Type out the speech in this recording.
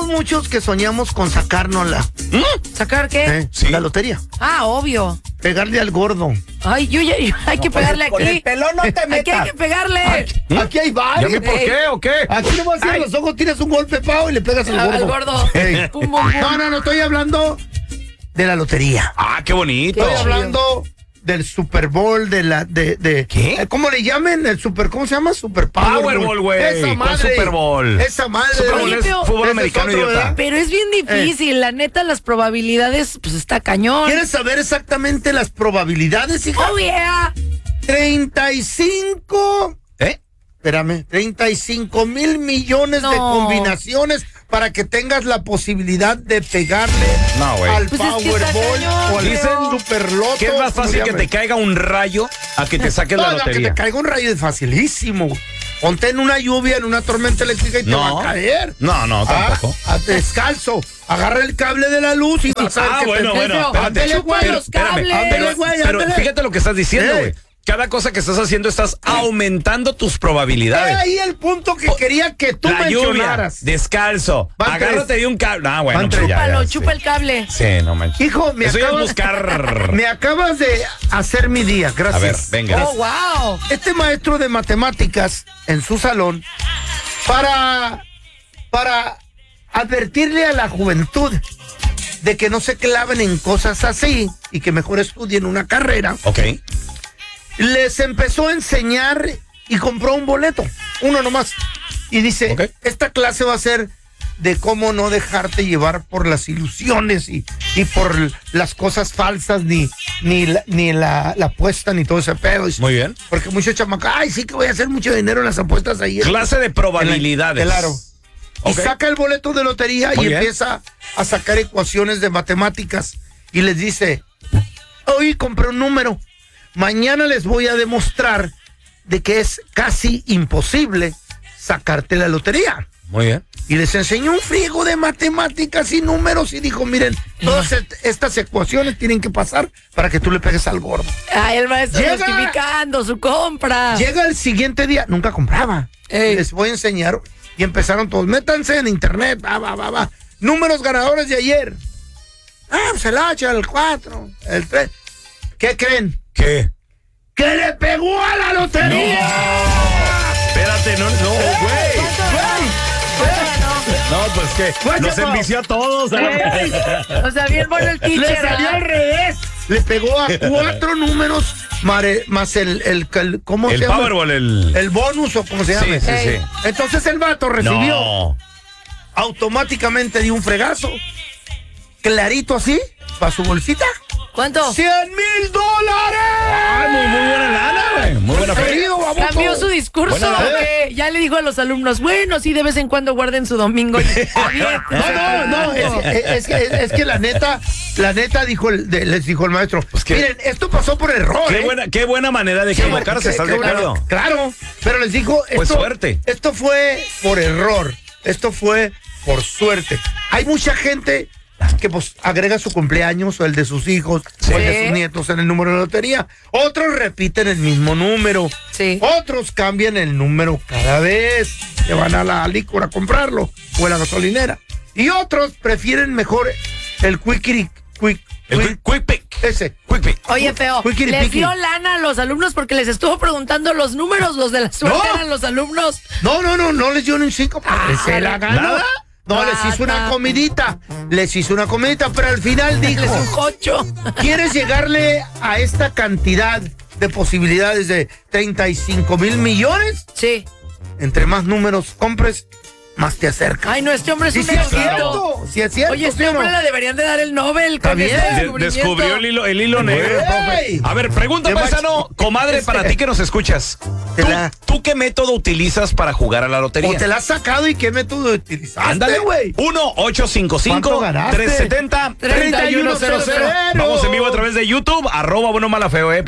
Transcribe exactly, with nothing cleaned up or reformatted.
muchos que soñamos con sacárnosla. ¿Mm? ¿Sacar qué? ¿Eh? Sí. La lotería. Ah, obvio. Pegarle al gordo. Ay, yo ya, yo- hay que pegarle Con el aquí. pelón no te Aquí hay metas. que pegarle. Aquí, aquí hay ¿Ya varios. vi por Ey. qué o qué? Aquí no vas a Ay. los ojos, tienes un golpe, Pau, y le pegas al Al gordo. gordo. Ey. Pum, pum, pum. No, no, no, estoy hablando de la lotería. Ah, qué bonito. Estoy hablando del Super Bowl, de la, de, de ¿Qué? eh, ¿cómo le llamen? El Super, ¿cómo se llama? Super Powerball. Powerball, güey. Esa ¿Cuál madre. Super Bowl? Esa madre. Super Bowl Oye, es pero- fútbol ese es americano, otro, idiota. ¿eh? Pero es bien difícil, la neta, las probabilidades, pues está cañón. ¿Quieres saber exactamente las probabilidades, hija? Oh, yeah. treinta y cinco, ¿Eh? espérame, treinta y cinco mil millones de No. combinaciones para que tengas la posibilidad de pegarle No, güey. al Pues es que está Powerball cañón, o al Leo. Superloto. ¿Qué es más como fácil le que te llamen. caiga un rayo a que te saques No, la no, que lotería? te caiga un rayo es facilísimo. Ponte en una lluvia, en una tormenta eléctrica y te No. va a caer. No, no, tampoco. Ah, ah, descalzo. Agarra el cable de la luz y vas a ver Ah, que bueno, te... bueno, Pero, espérate. ándele, güey, Pero, los espérame, cables. pero, Ándele, güey, pero ándele. fíjate lo que estás diciendo, Eh. güey. Cada cosa que estás haciendo estás aumentando tus He probabilidades. ahí el punto que quería que tú La lluvia, mencionaras. descalzo, Van agárrate tres. de un cable. Ah, bueno, Van pues tres. ya, Chúpalo, ya, chupa sí. el cable. Sí, no manches. Hijo, me Eso ya es acabas, buscar. me acabas de hacer mi día, gracias. A ver, venga. Oh, wow. Este maestro de matemáticas en su salón, para, para advertirle a la juventud de que no se claven en cosas así y que mejor estudien una carrera, Ok. les empezó a enseñar y compró un boleto, uno nomás. Y dice, Ok. esta clase va a ser de cómo no dejarte llevar por las ilusiones y, y por las cosas falsas, ni, ni, la, ni la, la apuesta, ni todo ese pedo. Dice, Muy bien. porque muchos chamacos, ay, sí que voy a hacer mucho dinero en las apuestas ahí. Clase de probabilidades. Claro. Y Ok. saca el boleto de lotería Muy y bien. empieza a sacar ecuaciones de matemáticas. Y les dice, hoy compré un número. Mañana les voy a demostrar de que es casi imposible sacarte la lotería. Muy bien. Y les enseñó un friego de matemáticas y números y dijo, miren, todas est- estas ecuaciones tienen que pasar para que tú le pegues al gordo. Ay, el maestro Llega. justificando su compra. Llega el siguiente día, nunca compraba. Ey. Les voy a enseñar. Y empezaron todos, métanse en internet, va, va, va, va. Números ganadores de ayer. Ah, pues el ocho, el cuatro, el tres. ¿Qué creen? ¿Qué? ¡Que le pegó a la lotería! Espérate, no, no, güey. No, pues que ¿Cuánto? nos envició a todos. Ey. O sea, bien bueno el Le teacher. salió ¿ah? al revés. Le pegó a cuatro números mare- más el, el, el- ¿cómo El se llama? Powerball, el... El bonus o como se Sí, llama. sí, Ey. sí. Entonces el vato recibió, No. automáticamente dio un fregazo, clarito así, para su bolsita. ¿Cuánto? ¡Cien mil dólares! Ay, muy, muy buena lana, güey. Muy buena feria. Querido baboso. Cambió su discurso. Buena lana. que ya le dijo a los alumnos, bueno, sí, de vez en cuando guarden su domingo. No, no, no, es, es- es que, es, es que la neta, la neta dijo el- de- les dijo el maestro, Pues que- miren, esto pasó por error. Qué ¿eh? buena, qué buena manera de Qué bueno, equivocarse, qué- ¿estás qué de bueno. acuerdo? Claro, pero les dijo, Pues esto, suerte. esto fue por error, esto fue por suerte. Hay mucha gente que pues agrega su cumpleaños o el de sus hijos o el de Sí. sus nietos en el número de lotería. Otros repiten el mismo número. Sí. Otros cambian el número cada vez que van a la licor a comprarlo o a la gasolinera. Y otros prefieren mejor el quickie, quick, El quick- quick, quick pick. ese. Quick pick. Oye, feo, Quickity les picky. dio lana a los alumnos porque les estuvo preguntando los números, los de la suerte No. eran los alumnos. No, no, no, no les dio ni un cinco. Ah, se la ganó. ¿nada? No, les hizo una Nada. comidita. Les hizo una comidita, pero al final dijo, Les un cocho. ¿quieres llegarle a esta cantidad de posibilidades de treinta y cinco mil millones? Sí. Entre más números compres, más te acercas. Ay, no, este hombre es Sí, un sí es erudito. cierto. Sí es cierto. Oye, este ¿sí o hombre no? le deberían de dar el Nobel Está con bien. ese De- De- descubrimiento. descubrió el hilo, el hilo negro, Güey. profe. A ver, pregunta, Qué paisano, macho. comadre, para ti que nos escuchas. Te ¿Tú, la- tú qué método utilizas para jugar a la lotería? O te la has sacado y qué método utilizaste, Ándale, güey. uno ocho cinco cinco, ¿Cuánto ganaste? tres siete cero, tres uno cero cero. treinta y uno cero cero. Vamos en vivo a través de YouTube, arroba bueno mala feo, eh.